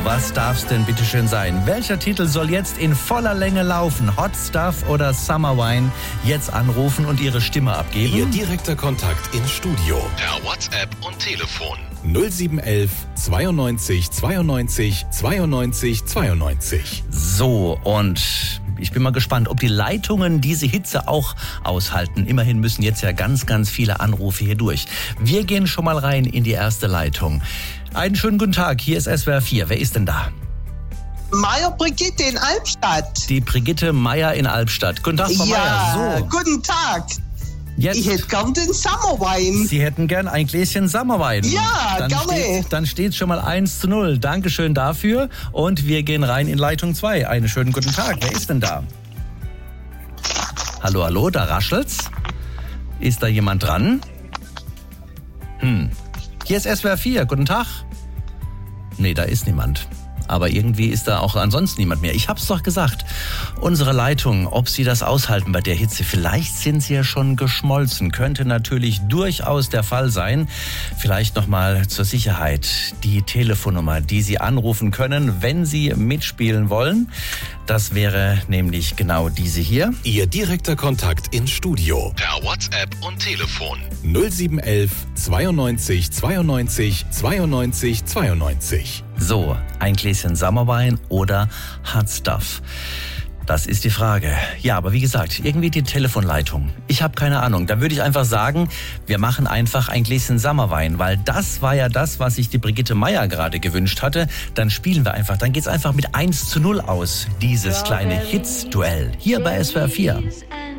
was darf's denn bitteschön sein? Welcher Titel soll jetzt in voller Länge laufen? Hot Stuff oder Summer Wine? Jetzt anrufen und Ihre Stimme abgeben. Ihr direkter Kontakt ins Studio. Per WhatsApp und Telefon. 0711 92 92 92 92. So, und ich bin mal gespannt, ob die Leitungen diese Hitze auch aushalten. Immerhin müssen jetzt ja ganz, ganz viele Anrufe hier durch. Wir gehen schon mal rein in die erste Leitung. Einen schönen guten Tag, hier ist SWR 4. Wer ist denn da? Meier Brigitte in Albstadt. Die Brigitte Meier in Albstadt. Guten Tag, Frau Meier. So, guten Tag. jetzt. Ich hätte gern den Summerwein. Sie hätten gern ein Gläschen Sommerwein. Ja, gerne. Dann steht schon mal 1:0. Dankeschön dafür. Und wir gehen rein in Leitung 2. Einen schönen guten Tag. Wer ist denn da? Hallo, hallo, da raschelt's. Ist da jemand dran? Hier ist SWR 4. Guten Tag. Nee, da ist niemand. Aber irgendwie ist da auch ansonsten niemand mehr. Ich hab's doch gesagt. Unsere Leitung, ob Sie das aushalten bei der Hitze, vielleicht sind sie ja schon geschmolzen. Könnte natürlich durchaus der Fall sein. Vielleicht nochmal zur Sicherheit die Telefonnummer, die Sie anrufen können, wenn Sie mitspielen wollen. Das wäre nämlich genau diese hier. Ihr direkter Kontakt ins Studio. Per WhatsApp und Telefon. 0711 92 92 92 92. So, ein Gläschen Sommerwein oder Hot Stuff? Das ist die Frage. Ja, aber wie gesagt, irgendwie die Telefonleitung. Ich habe keine Ahnung. Da würde ich einfach sagen, wir machen einfach ein Gläschen Sommerwein, weil das war ja das, was sich die Brigitte Meier gerade gewünscht hatte. Dann spielen wir einfach. Dann geht's einfach mit 1:0 aus, dieses kleine Hits-Duell. Hier bei SWR 4.